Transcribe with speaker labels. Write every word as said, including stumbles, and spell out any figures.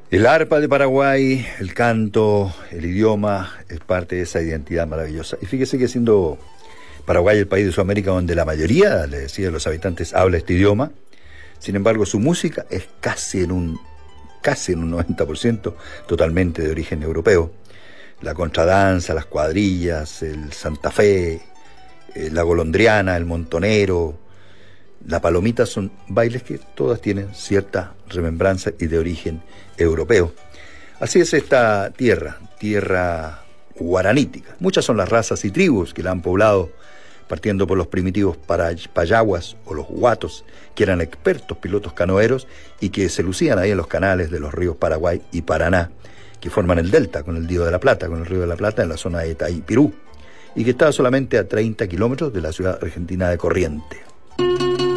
Speaker 1: El arpa de Paraguay, el canto, el idioma, es parte de esa identidad maravillosa. Y fíjese que siendo Paraguay el país de Sudamérica donde la mayoría, le decía, de los habitantes habla este idioma, sin embargo su música es casi en un, casi en un noventa por ciento totalmente de origen europeo. La contradanza, las cuadrillas, el Santa Fe, eh, la golondriana, el montonero, la palomita son bailes que todas tienen cierta remembranza y de origen europeo. Así es esta tierra, tierra guaranítica. Muchas son las razas y tribus que la han poblado, partiendo por los primitivos payaguas o los huatos, que eran expertos pilotos canoeros y que se lucían ahí en los canales de los ríos Paraguay y Paraná, que forman el delta con el Río de la Plata, con el Río de la Plata en la zona de Itaipirú, y que está solamente a treinta kilómetros de la ciudad argentina de Corrientes.